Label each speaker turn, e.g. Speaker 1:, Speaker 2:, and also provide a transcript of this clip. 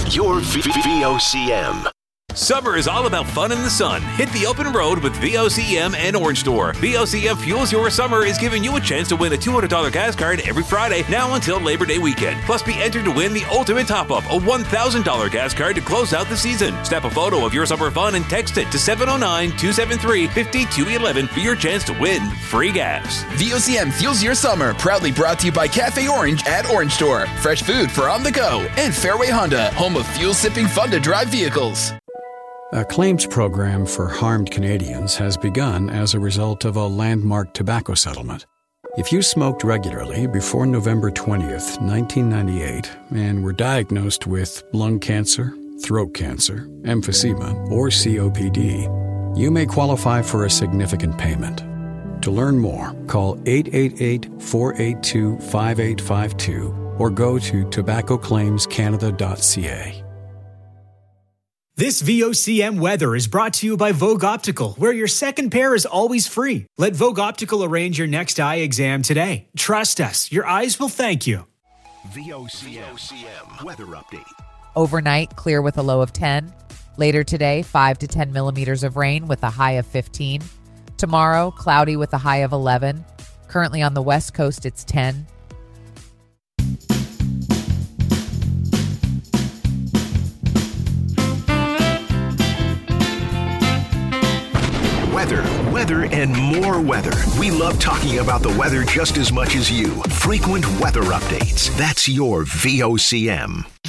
Speaker 1: Your VOCM.
Speaker 2: Summer is all about fun in the sun. Hit the open road with VOCM and Orange Store. VOCM Fuels Your Summer is giving you a chance to win a $200 gas card every Friday now until Labor Day weekend. Plus, be entered to win the ultimate top-up, a $1,000 gas card to close out the season. Snap a photo of your summer fun and text it to 709-273-5211 for your chance to win free gas.
Speaker 3: VOCM Fuels Your Summer, proudly brought to you by Cafe Orange at Orange Store. Fresh food for on the go. And Fairway Honda, home of fuel-sipping fun-to-drive vehicles.
Speaker 4: A claims program for harmed Canadians has begun as a result of a landmark tobacco settlement. If you smoked regularly before November 20th, 1998, and were diagnosed with lung cancer, throat cancer, emphysema, or COPD, you may qualify for a significant payment. To learn more, call 888-482-5852 or go to tobaccoclaimscanada.ca.
Speaker 5: This VOCM weather is brought to you by Vogue Optical, where your second pair is always free. Let Vogue Optical arrange your next eye exam today. Trust us, your eyes will thank you.
Speaker 1: VOCM weather update.
Speaker 6: Overnight, clear with a low of 10. Later today, 5 to 10 millimeters of rain with a high of 15. Tomorrow, cloudy with a high of 11. Currently on the west coast, it's 10.
Speaker 1: Weather, and more weather. We love talking about the weather just as much as you. Frequent weather updates. That's your VOCM.